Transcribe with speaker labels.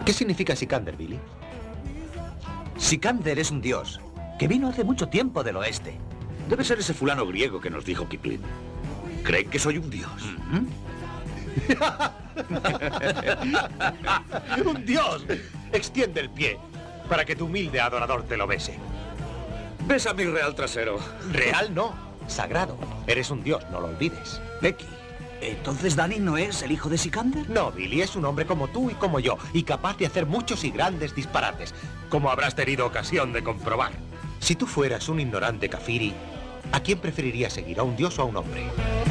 Speaker 1: ¿Qué significa Sikander, Billy?
Speaker 2: Sikander es un dios que vino hace mucho tiempo del oeste.
Speaker 3: Debe ser ese fulano griego que nos dijo Kipling. Creen que soy un dios.
Speaker 1: ¡Un dios! Extiende el pie para que tu humilde adorador te lo bese.
Speaker 3: Besa mi real trasero.
Speaker 1: Real no, sagrado. Eres un dios, no lo olvides.
Speaker 2: Becky, ¿entonces Danny no es el hijo de Sikander?
Speaker 1: No, Billy, es un hombre como tú y como yo, y capaz de hacer muchos y grandes disparates, como habrás tenido ocasión de comprobar. Si tú fueras un ignorante kafiri, ¿a quién preferirías seguir, a un dios o a un hombre?